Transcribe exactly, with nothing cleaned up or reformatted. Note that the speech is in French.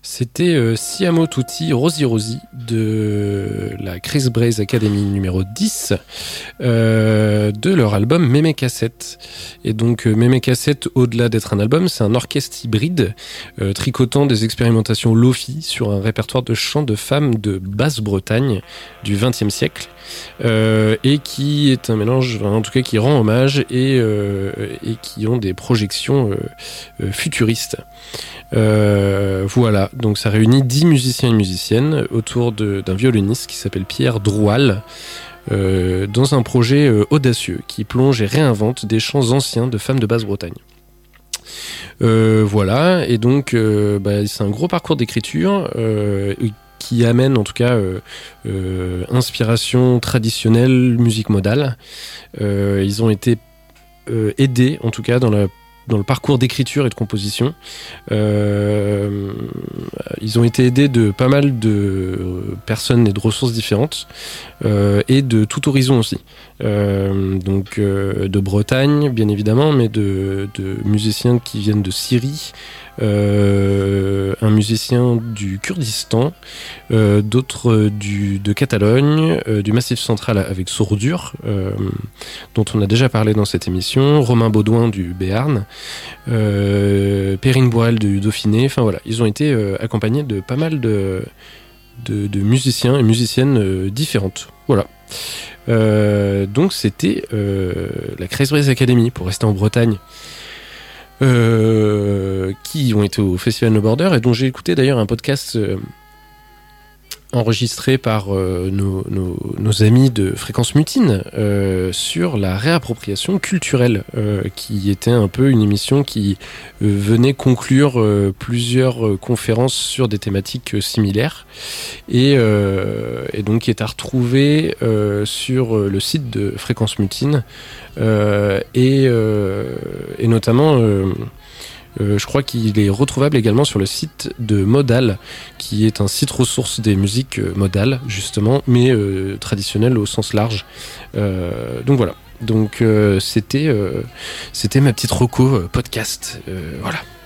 C'était euh, Siamo Tutti Rosy Rosy de la Chris Braze Academy numéro dix euh, de leur album Mémé Cassette. Et donc euh, Mémé Cassette, au-delà d'être un album, c'est un orchestre hybride euh, tricotant des expérimentations lofi sur un répertoire de chants de femmes de Basse-Bretagne du vingtième siècle euh, et qui est un mélange, enfin, en tout cas qui rend hommage et, euh, et qui ont des projections euh, euh, futuristes. Euh, voilà, donc ça réunit dix musiciens et musiciennes autour de, d'un violoniste qui s'appelle Pierre Droual euh, dans un projet euh, audacieux qui plonge et réinvente des chants anciens de femmes de Basse-Bretagne. Euh, voilà, et donc euh, bah, c'est un gros parcours d'écriture euh, qui amène en tout cas euh, euh, inspiration traditionnelle, musique modale. Euh, ils ont été euh, aidés en tout cas dans la dans le parcours d'écriture et de composition. Euh, ils ont été aidés de pas mal de personnes et de ressources différentes euh, et de tout horizon aussi. Euh, donc euh, de Bretagne, bien évidemment, mais de, de musiciens qui viennent de Syrie, euh, un musicien du Kurdistan, euh, d'autres du, de Catalogne, euh, du Massif central avec Sourdure, euh, dont on a déjà parlé dans cette émission, Romain Baudouin du Béarn, euh, Perrine Boirel du Dauphiné. Enfin voilà, ils ont été euh, accompagnés de pas mal de, de, de musiciens et musiciennes euh, différentes. Voilà. Euh, donc c'était euh, la Chris Braze Academy, pour rester en Bretagne, euh, qui ont été au Festival No Border et dont j'ai écouté d'ailleurs un podcast euh, enregistré par euh, nos, nos, nos amis de Fréquence Mutine euh, sur la réappropriation culturelle, euh, qui était un peu une émission qui euh, venait conclure euh, plusieurs euh, conférences sur des thématiques euh, similaires et, euh, et donc qui est à retrouver euh, sur le site de Fréquence Mutine euh, et, euh, et notamment euh, Euh, je crois qu'il est retrouvable également sur le site de Modal, qui est un site ressource des musiques euh, modales, justement, mais euh, traditionnelles au sens large. Euh, donc voilà. Donc euh, c'était, euh, c'était ma petite reco euh, podcast. Euh, voilà.